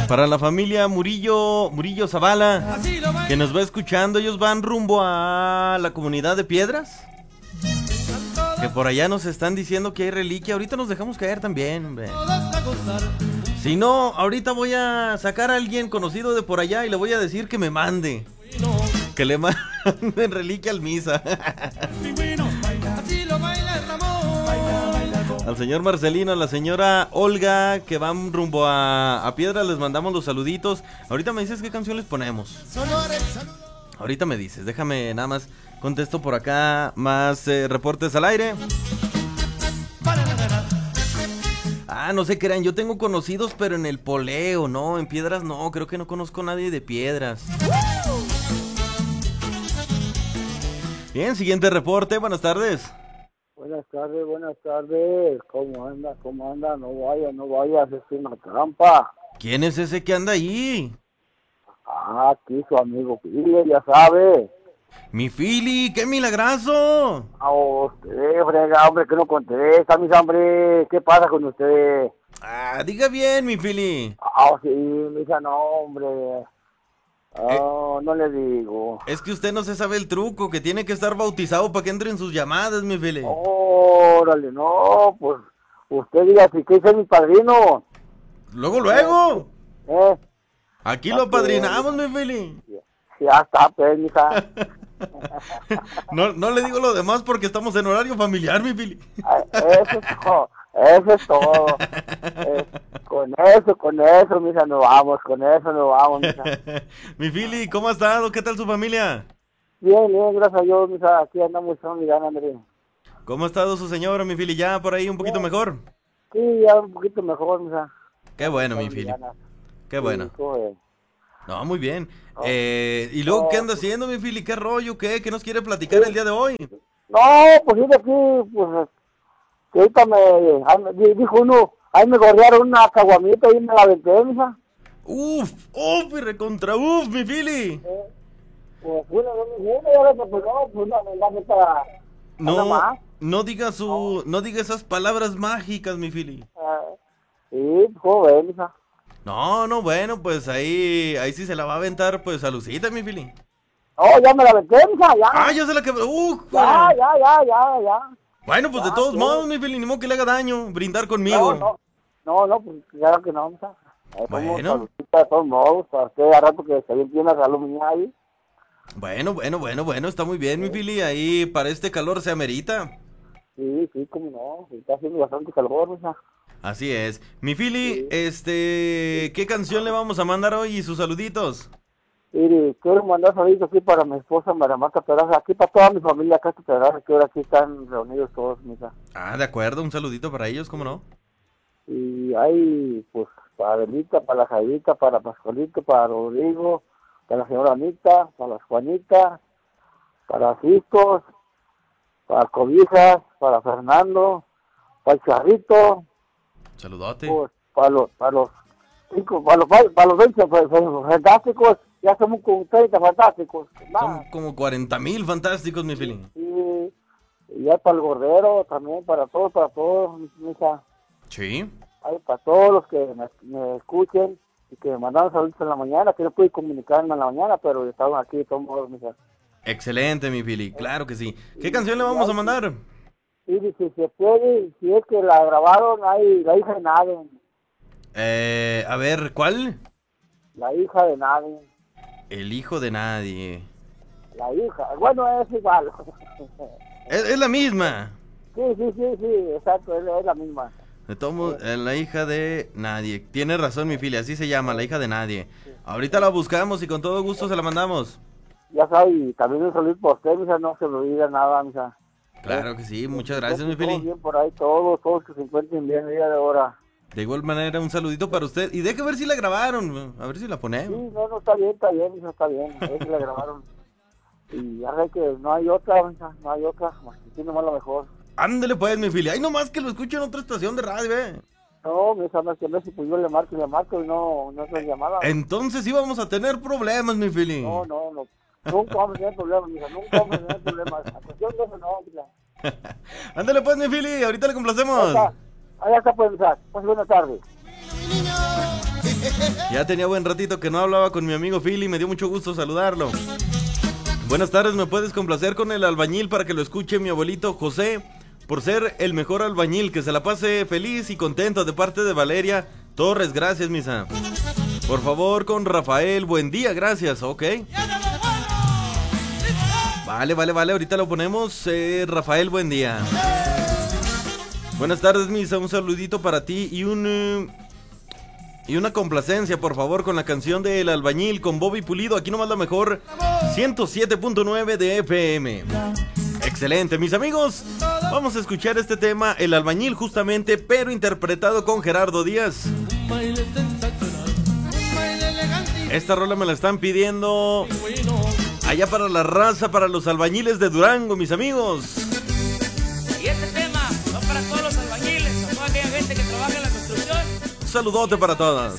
Para la familia Murillo Zavala, que nos va escuchando, ellos van rumbo a la comunidad de Piedras. Que por allá nos están diciendo que hay reliquia. Ahorita nos dejamos caer también, hombre. Si no, ahorita voy a sacar a alguien conocido de por allá y le voy a decir que me mande. Que le manden reliquia al misa. Al señor Marcelino, a la señora Olga, que van rumbo a Piedras, les mandamos los saluditos. Ahorita me dices qué canción les ponemos. Ahorita me dices, déjame nada más contesto por acá más reportes al aire. No sé qué eran, yo tengo conocidos, pero en el Poleo, no, en Piedras no, creo que no conozco a nadie de Piedras. Bien, siguiente reporte, buenas tardes. Buenas tardes. ¿Cómo anda? No vayas, es una trampa. ¿Quién es ese que anda ahí? Aquí su amigo Fili, ya sabe. Mi Fili, qué milagroso. Usted, frega, hombre, que no contesta, mis hombre. ¿Qué pasa con usted? Diga bien, mi Fili. Sí, misa, no, hombre. No le digo. Es que usted no se sabe el truco, que tiene que estar bautizado para que entren sus llamadas, mi Fili. Órale, no, pues, usted diga, si que es mi padrino. Luego. Aquí lo apadrinamos, mi Fili. Ya está, pues, mija. No le digo lo demás porque estamos en horario familiar, mi Fili. Eso es todo. Con eso, mija, nos vamos, mija. Mi Fili, ¿cómo ha estado? ¿Qué tal su familia? Bien, gracias a Dios, mija, aquí andamos familiar, Andrés. ¿Cómo ha estado su señora, mi Fili? ¿Ya por ahí un poquito mejor? Sí, ya un poquito mejor, mija. Qué bueno, mi Fili. Qué bueno. No, muy bien. ¿Y luego qué anda haciendo, mi Fili? ¿Qué rollo? ¿Qué nos quiere platicar el día de hoy? No, pues sí, de aquí, pues, que ahorita dijo uno, ahí me gorrearon una caguamita y me la aventé, mija. Uf, y recontra mi Fili. Pues no diga esas palabras mágicas, mi Fili. Sí, joven, mija. No, bueno, pues ahí sí se la va a aventar, pues, a Lucita, mi Fili. Ya me la aventé, mija, ya. Ya se la quebró. Ya. Bueno, pues de todos modos, mi Fili, ni modo que le haga daño, brindar conmigo. No, pues claro que no, mija. Bueno. De todos modos, para usted a rato que se bien tiene la salud mía ahí. Bueno, está muy bien, mi Fili, ahí para este calor se amerita. Sí, cómo no, está haciendo bastante calor, mija. Así es. Mi Fili, ¿qué canción le vamos a mandar hoy y sus saluditos? Mire, quiero mandar saluditos aquí para mi esposa María Marta Peraza, aquí para toda mi familia acá en Peraza, que ahora aquí están reunidos todos, mija. De acuerdo, un saludito para ellos, ¿cómo no? Y hay, pues, para Belita, para la Jairita, para Pascualito, para Rodrigo, para la señora Anita, para las Juanitas, para Ciscos, para Cobijas, para Fernando, para el Charrito. Saludote. Pues, para los 20 fantásticos, ya somos como 30 fantásticos. Son como 40,000 fantásticos, mi Fili. Sí, y ya para el Gordero también, para todos, mija. Sí. Hay para todos los que me escuchen y que me mandaron saludos en la mañana, que no pude comunicarme en la mañana, pero estaban aquí de todos modos, mija. Excelente, mi Fili, claro que sí. ¿Qué canción le vamos a mandar? Sí, si se puede, si es que la grabaron, hay la hija de Nadie. A ver, ¿cuál? La hija de Nadie. El hijo de nadie. La hija, bueno, es igual. Es la misma. Sí, exacto, es la misma. De tomo, la hija de nadie. Tiene razón, mi Fili, así se llama, la hija de nadie. Ahorita la buscamos y con todo gusto se la mandamos. Ya sabes, y también un saludo por usted, mija, no se me olvida nada, mija. Claro que sí, muchas gracias, mi Fili. Todos bien por ahí, todos que se encuentren bien el día de ahora. De igual manera, un saludito para usted. Y deje ver si la grabaron, a ver si la ponemos. Sí, no, está bien, mija, está bien. A ver si la grabaron. Y ya sé que no hay otra, mija, no hay otra. Aquí nomás lo mejor. Ándele pues, mi Fili. Ay, nomás que lo escucho en otra estación de radio, No, mija, no es que no, si pues yo le marco y no es llamada. Entonces íbamos a tener problemas, mi Fili. No. Nunca vamos a tener problemas, mija, nunca vamos a tener problemas. A cuestión de eso no, mija. Ándale pues, mi Fili, ahorita le complacemos. Ahí está pues, mija. Pues buenas tardes. Ya tenía buen ratito que no hablaba con mi amigo Philly, me dio mucho gusto saludarlo. Buenas tardes, ¿me puedes complacer con el albañil para que lo escuche mi abuelito José? Por ser el mejor albañil, que se la pase feliz y contento de parte de Valeria Torres. Gracias, misa. Por favor, con Rafael, buen día, gracias, ok. Vale, ahorita lo ponemos. Rafael, buen día. Buenas tardes, misa, un saludito para ti y una complacencia, por favor, con la canción de El Albañil con Bobby Pulido. Aquí nomás la mejor 107.9 de FM. Excelente, mis amigos. Vamos a escuchar este tema, El Albañil, justamente, pero interpretado con Gerardo Díaz. Esta rola me la están pidiendo allá para la raza, para los albañiles de Durango, mis amigos. Y este tema va para todos los albañiles, a toda aquella gente que trabaja en la construcción. Un saludote para todas.